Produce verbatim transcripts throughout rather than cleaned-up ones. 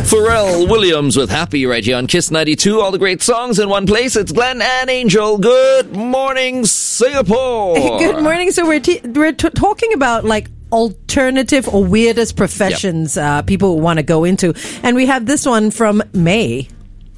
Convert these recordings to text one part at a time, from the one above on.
Pharrell Williams with Happy right here on Kiss ninety-two. All the great songs in one place. It's Glenn and Angel. Good morning, Singapore. Good morning. So we're t- we're t- talking about like alternative or weirdest professions yep. uh, people want to go into, and we have this one from May.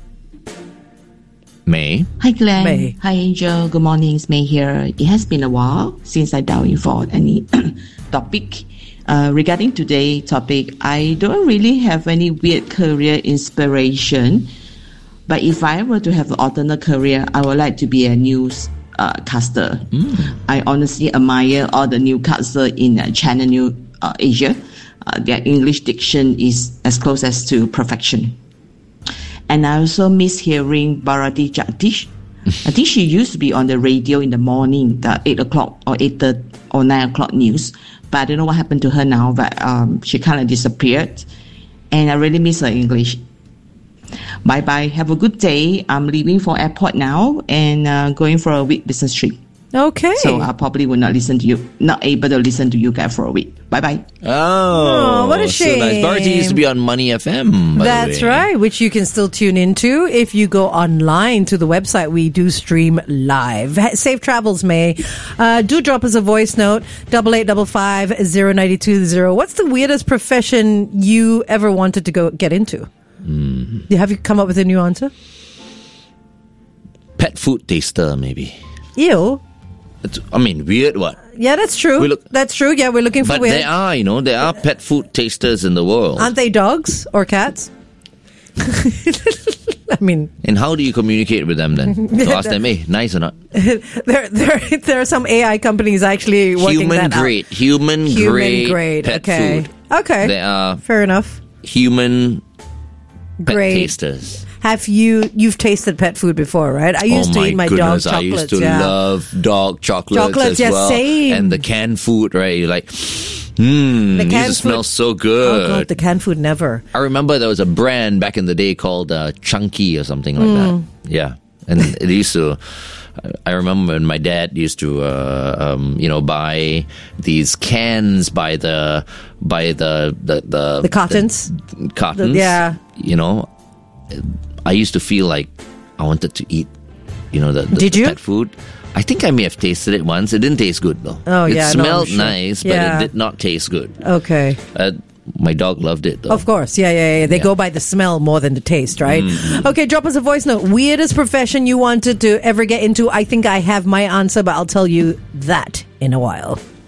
May. Hi Glenn. May. Hi Angel. Good morning. It's May here. It has been a while since I dialed in for any topic. Uh, regarding today's topic, I don't really have any weird career inspiration. But if I were to have an alternate career, I would like to be a news uh, caster. Mm. I honestly admire all the newscasters in uh, Channel News uh, Asia. Uh, their English diction is as close as to perfection. And I also miss hearing Bharati Jagdish. I think she used to be on the radio in the morning, the eight o'clock or eight thirty or nine o'clock news. But I don't know what happened to her now, but um, she kind of disappeared. And I really miss her English. Bye-bye. Have a good day. I'm leaving for airport now and uh, going for a week business trip. Okay. So I probably will not listen to you, not able to listen to you guys for a week. Bye-bye. Oh, oh what a shame. So nice. Bharati used to be on Money F M, by That's the way. right, which you can still tune into if you go online to the website. We do stream live. Safe travels, May. Uh, do drop us a voice note, double eight double five zero ninety two zero. What's the weirdest profession you ever wanted to go get into? Mm. Have you come up with a new answer? Pet food taster, maybe. Ew. It's, I mean, weird what? Yeah, that's true. Look, that's true. Yeah, we're looking for but weird. there are, you know, there are pet food tasters in the world. Aren't they dogs or cats? I mean... And how do you communicate with them then? To ask them, hey, nice or not? there, there, there are some A I companies actually working human that grade, out. Human, human grade, grade pet okay. food. Okay. There are fair enough. Human pet Great. tasters. Have you, you've tasted pet food before, right? I used oh to my eat my goodness, dog chocolates. I used to yeah. love dog chocolates, chocolates as yeah, well. Same. And the canned food, right? You're like, mmm, the these canned smell food, so good. Oh God, the canned food never. I remember there was a brand back in the day called uh, Chunky or something like mm. that. Yeah. And it used to... I remember when my dad used to, uh, um, you know, buy these cans by the by the the the, the cartons, the cartons. The, yeah, you know, I used to feel like I wanted to eat, you know, the, the, Did the you? pet food. I think I may have tasted it once. It didn't taste good though. Oh it yeah, smelled no, I'm sure. nice, but yeah. it did not taste good. Okay. Uh, My dog loved it, though. Of course. Yeah, yeah, yeah. They yeah. go by the smell more than the taste, right? Mm-hmm. Okay, drop us a voice note. Weirdest profession you wanted to ever get into? I think I have my answer, but I'll tell you that in a while.